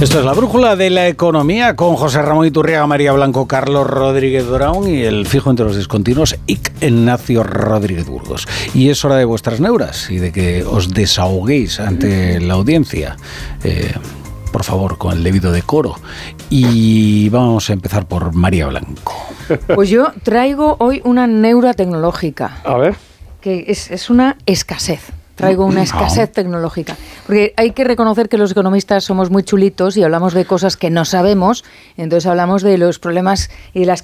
Esto es la brújula de la economía con José Ramón Iturriaga, María Blanco, Carlos Rodríguez Brown y el fijo entre los discontinuos, Ignacio Rodríguez Burgos. Y es hora de vuestras neuras y de que os desahoguéis ante la audiencia. Por favor, con el debido decoro. Y vamos a empezar por María Blanco. Pues yo traigo hoy una neura tecnológica. A ver. Que es una escasez. Traigo una escasez tecnológica. Porque hay que reconocer que los economistas somos muy chulitos y hablamos de cosas que no sabemos. Entonces hablamos de los problemas y de las